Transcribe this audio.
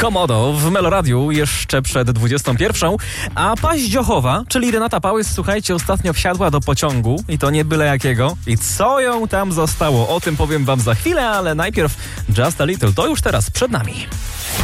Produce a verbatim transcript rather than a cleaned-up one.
Komodo w Meloradiu jeszcze przed dwudziestą pierwszą, a Paździochowa, czyli Renata Pałys, słuchajcie, ostatnio wsiadła do pociągu i to nie byle jakiego. I co ją tam zostało? O tym powiem wam za chwilę, ale najpierw Just a Little, to już teraz przed nami.